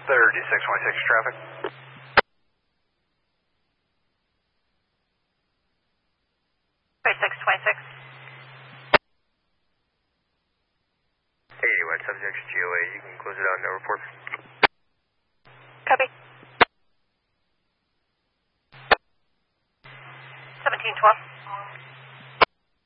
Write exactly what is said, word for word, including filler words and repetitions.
thirty-six twenty-six traffic. thirty-six twenty-six. Hey, white subjects, G O A, you can close it out, no report. Copy. seventeen twelve.